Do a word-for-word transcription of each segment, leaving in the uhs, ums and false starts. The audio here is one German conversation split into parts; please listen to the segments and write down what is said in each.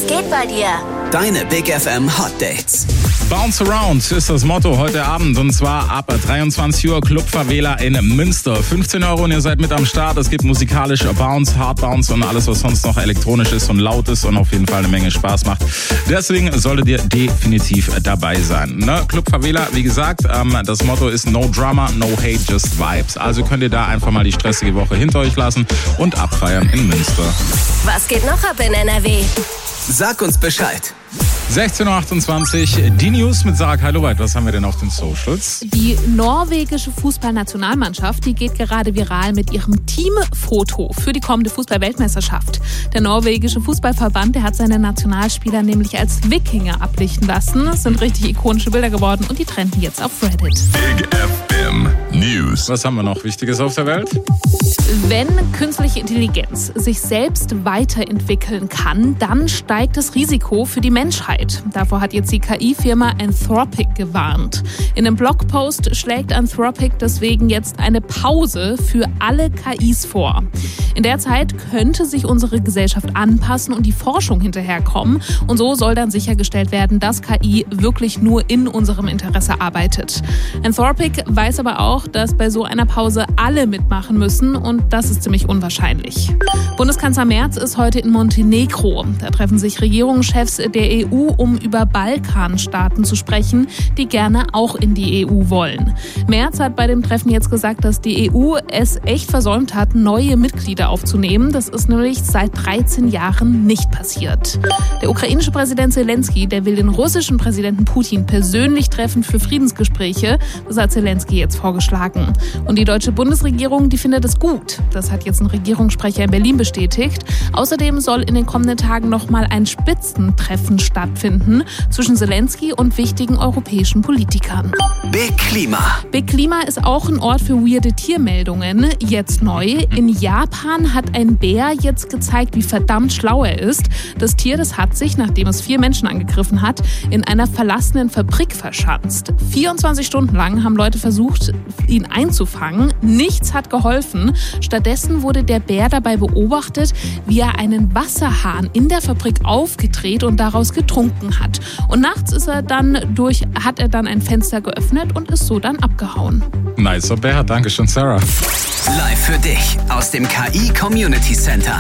Was geht bei dir? Deine Big F M Hot Dates. Bounce Around ist das Motto heute Abend und zwar ab dreiundzwanzig Uhr Club Favela in Münster. fünfzehn Euro und ihr seid mit am Start. Es gibt musikalisch Bounce, Hard Bounce und alles, was sonst noch elektronisch ist und laut ist und auf jeden Fall eine Menge Spaß macht. Deswegen solltet ihr definitiv dabei sein. Ne? Club Favela, wie gesagt, ähm, das Motto ist No Drama, No Hate, Just Vibes. Also könnt ihr da einfach mal die stressige Woche hinter euch lassen und abfeiern in Münster. Was geht noch ab in N R W? Sag uns Bescheid. sechzehn Uhr achtundzwanzig, die News mit Sarah Kailoveit. Was haben wir denn auf den Socials? Die norwegische Fußballnationalmannschaft, die geht gerade viral mit ihrem Teamfoto für die kommende Fußball-Weltmeisterschaft. Der norwegische Fußballverband, der hat seine Nationalspieler nämlich als Wikinger ablichten lassen. Das sind richtig ikonische Bilder geworden und die trenden jetzt auf Reddit. Big F M News. Was haben wir noch Wichtiges auf der Welt? Wenn künstliche Intelligenz sich selbst weiterentwickeln kann, dann steigt das Risiko für die Menschheit. Davor hat jetzt die K I-Firma Anthropic gewarnt. In einem Blogpost schlägt Anthropic deswegen jetzt eine Pause für alle K Is vor. In der Zeit könnte sich unsere Gesellschaft anpassen und die Forschung hinterherkommen. Und so soll dann sichergestellt werden, dass K I wirklich nur in unserem Interesse arbeitet. Anthropic weiß aber auch, dass bei so einer Pause alle mitmachen müssen und das ist ziemlich unwahrscheinlich. Bundeskanzler Merz ist heute in Montenegro. Da treffen sich Regierungschefs der E U, um über Balkanstaaten zu sprechen, die gerne auch in die E U wollen. Merz hat bei dem Treffen jetzt gesagt, dass die E U es echt versäumt hat, neue Mitglieder aufzunehmen. Das ist nämlich seit dreizehn Jahren nicht passiert. Der ukrainische Präsident Zelensky, der will den russischen Präsidenten Putin persönlich treffen für Friedensgespräche. Das hat Zelensky jetzt vorgeschlagen. Und die deutsche Bundesregierung, die findet es gut. Das hat jetzt ein Regierungssprecher in Berlin bestätigt. Außerdem soll in den kommenden Tagen nochmal ein Spitzentreffen stattfinden zwischen Zelensky und wichtigen europäischen Politikern. Big Klima. Big Klima ist auch ein Ort für weirde Tiermeldungen. Jetzt neu. In Japan hat ein Bär jetzt gezeigt, wie verdammt schlau er ist. Das Tier, das hat sich, nachdem es vier Menschen angegriffen hat, in einer verlassenen Fabrik verschanzt. vierundzwanzig Stunden lang haben Leute versucht, ihn einzufangen. Nichts hat geholfen. Stattdessen wurde der Bär dabei beobachtet, wie er einen Wasserhahn in der Fabrik aufgedreht und daraus getrunken hat. Und nachts ist er dann durch, hat er dann ein Fenster geöffnet und ist so dann abgehauen. Nicer Bär, danke schön, Sarah. Live für dich aus dem K I Community Center.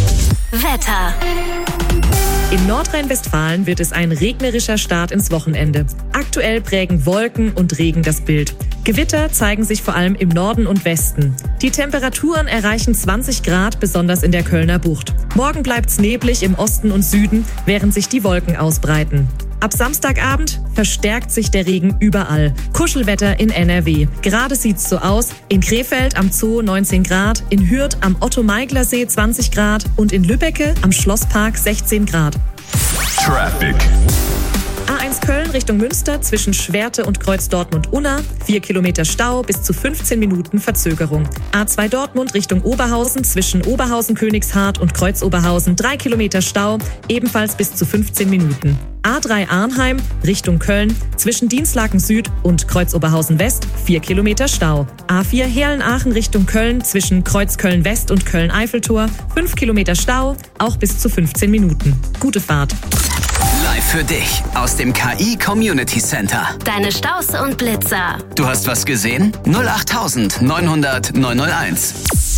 Wetter. In Nordrhein-Westfalen wird es ein regnerischer Start ins Wochenende. Aktuell prägen Wolken und Regen das Bild. Gewitter zeigen sich vor allem im Norden und Westen. Die Temperaturen erreichen zwanzig Grad, besonders in der Kölner Bucht. Morgen bleibt's neblig im Osten und Süden, während sich die Wolken ausbreiten. Ab Samstagabend verstärkt sich der Regen überall. Kuschelwetter in N R W. Gerade sieht's so aus. In Krefeld am Zoo neunzehn Grad, in Hürth am Otto-Meigler-See zwanzig Grad und in Lübbecke am Schlosspark sechzehn Grad. Traffic. A eins Köln Richtung Münster zwischen Schwerte und Kreuz Dortmund-Unna. vier Kilometer Stau, bis zu fünfzehn Minuten Verzögerung. A zwei Dortmund Richtung Oberhausen zwischen Oberhausen-Königshardt und Kreuz Oberhausen. drei Kilometer Stau, ebenfalls bis zu fünfzehn Minuten. A drei Arnheim Richtung Köln zwischen Dienstlaken Süd und Kreuz Oberhausen West. vier Kilometer Stau. A vier Herlen-Aachen Richtung Köln zwischen Kreuz Köln West und Köln-Eiffeltor. fünf Kilometer Stau, auch bis zu fünfzehn Minuten. Gute Fahrt. Live für dich aus dem K I Community Center. Deine Staus und Blitzer. Du hast was gesehen? null acht neunhundert neunhunderт neunhunderteins.